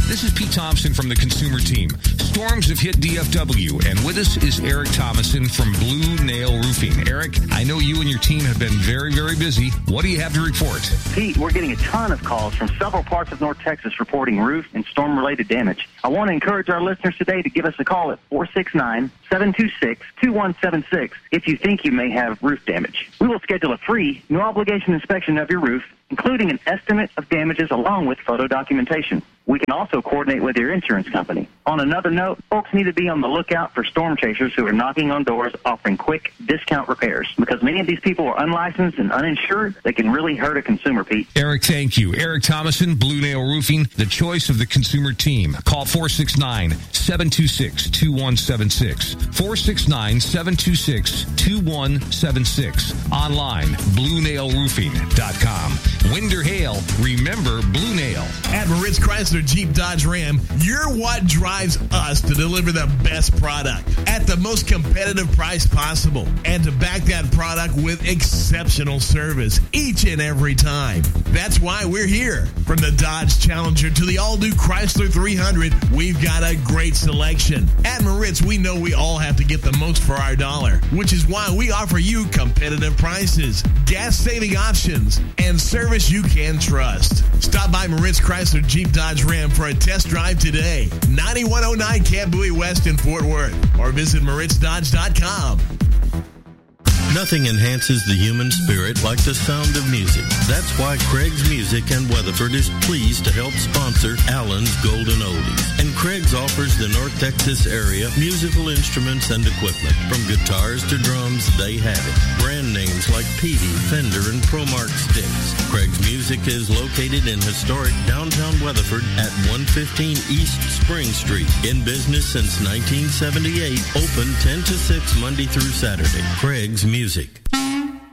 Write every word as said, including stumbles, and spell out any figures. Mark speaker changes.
Speaker 1: This is Pete Thompson from the Consumer Team. Storms have hit D F W, and with us is Eric Thomason from Blue Nail Roofing. Eric, I know you and your team have been very, very busy. What do you have to report?
Speaker 2: Pete, we're getting a ton of calls from several parts of North Texas reporting roof and storm-related damage. I want to encourage our listeners today to give us a call at four six nine, seven two six, two one seven six if you think you may have roof damage. We will schedule a free, no-obligation inspection of your roof, including an estimate of damages along with photo documentation. We can also coordinate with your insurance company. On another note, folks need to be on the lookout for storm chasers who are knocking on doors offering quick discount repairs. Because many of these people are unlicensed and uninsured, they can really hurt a consumer, Pete.
Speaker 1: Eric, thank you. Eric Thomason, Blue Nail Roofing, the choice of the Consumer Team. Call four six nine, seven two six, two one seven six. four six nine, seven two six, two one seven six. Online, blue nail roofing dot com. Wind or hail, remember Blue Nail.
Speaker 3: At Moritz Chrysler Jeep Dodge Ram, you're what drives us to deliver the best product at the most competitive price possible and to back that product with exceptional service each and every time. That's why we're here. From the Dodge Challenger to the all-new Chrysler three hundred, we've got a great selection. At Moritz, we know we all have to get the most for our dollar, which is why we offer you competitive prices, gas-saving options, and service you can trust. Stop by Moritz Chrysler Jeep Dodge Ram for a test drive today. ninety-one oh nine Camp Bowie West in Fort Worth, or visit Moritz Dodge dot com.
Speaker 4: Nothing enhances the human spirit like the sound of music. That's why Craig's Music and Weatherford is pleased to help sponsor Allen's Golden Oldies. And Craig's offers the North Texas area musical instruments and equipment. From guitars to drums, they have it. Brand names like Peavey, Fender, and ProMark sticks. Craig's Music is located in historic downtown Weatherford at one fifteen East Spring Street. In business since nineteen seventy-eight, open ten to six Monday through Saturday. Craig's Music.